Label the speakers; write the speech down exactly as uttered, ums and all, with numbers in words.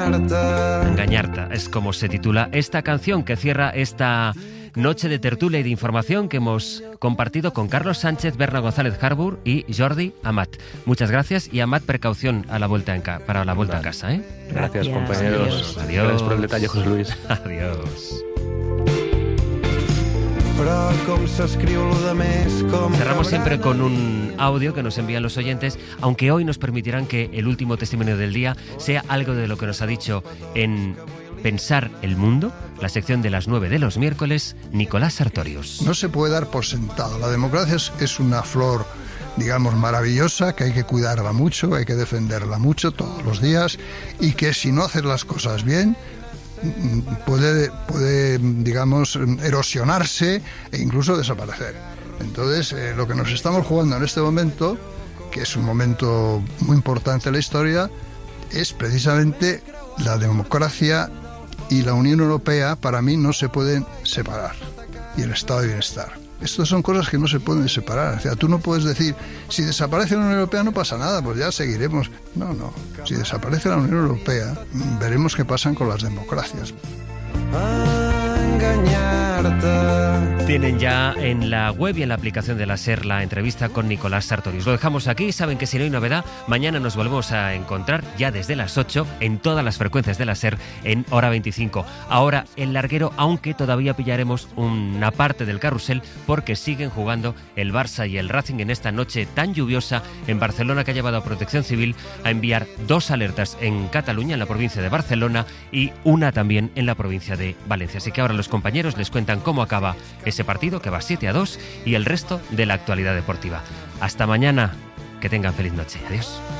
Speaker 1: engañarte.
Speaker 2: Engañarte es como se titula esta canción que cierra esta noche de tertulia y de información que hemos compartido con Carlos Sánchez, Berna González Harbour y Jordi Amat. Muchas gracias y Amat, precaución a la vuelta en ca- para la vuelta vale. a casa. ¿eh?
Speaker 3: Gracias,
Speaker 4: Gracias,
Speaker 3: compañeros.
Speaker 2: Adiós.
Speaker 3: Gracias por el detalle, José Luis.
Speaker 2: Adiós.
Speaker 1: Però com s'escriu lo de més, com
Speaker 2: Cerramos
Speaker 1: que
Speaker 2: siempre
Speaker 1: brana.
Speaker 2: con un audio que nos envían los oyentes, aunque hoy nos permitirán que el último testimonio del día sea algo de lo que nos ha dicho en Pensar el Mundo, la sección de las nueve de los miércoles, Nicolás Sartorius.
Speaker 5: No se puede dar por sentado. La democracia es, es una flor, digamos, maravillosa, que hay que cuidarla mucho, hay que defenderla mucho todos los días, y que si no haces las cosas bien, puede, puede digamos, erosionarse e incluso desaparecer. Entonces, eh, lo que nos estamos jugando en este momento, que es un momento muy importante en la historia, es precisamente la democracia y la Unión Europea. Para mí no se pueden separar, y el estado de bienestar. Estas son cosas que no se pueden separar. O sea, tú no puedes decir, si desaparece la Unión Europea no pasa nada, pues ya seguiremos. No, no. Si desaparece la Unión Europea, veremos qué pasan con las democracias.
Speaker 1: Engañarte.
Speaker 2: Tienen ya en la web y en la aplicación de la SER la entrevista con Nicolás Sartorius. Lo dejamos aquí. Saben que si no hay novedad, mañana nos volvemos a encontrar ya desde las ocho en todas las frecuencias de la SER en hora veinticinco. Ahora el larguero, aunque todavía pillaremos una parte del carrusel porque siguen jugando el Barça y el Racing en esta noche tan lluviosa en Barcelona, que ha llevado a Protección Civil a enviar dos alertas en Cataluña, en la provincia de Barcelona, y una también en la provincia de Valencia. Así que ahora los compañeros les cuentan cómo acaba ese partido, que va siete a dos, y el resto de la actualidad deportiva. Hasta mañana, que tengan feliz noche. Adiós.